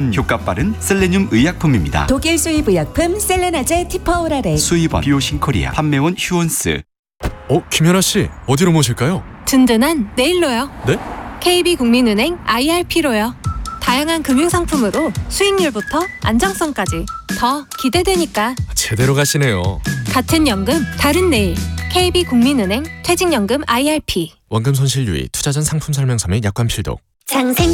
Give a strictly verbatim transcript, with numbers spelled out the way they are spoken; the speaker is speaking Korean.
음, 효과 빠른 셀레늄 의약품입니다. 독일 수입 의약품 셀레나제 티퍼오라레. 수입원 비오신코리아, 판매원 휴온스. 어, 김연아 씨, 어디로 모실까요? 든든한 내일로요. 네? 케이비국민은행 아이알피로요. 다양한 금융상품으로 수익률부터 안정성까지 더 기대되니까. 제대로 가시네요. 같은 연금, 다른 내일. 케이비국민은행 퇴직연금 아이알피. 원금 손실 유의, 투자 전 상품 설명서 및 약관 필독. 장생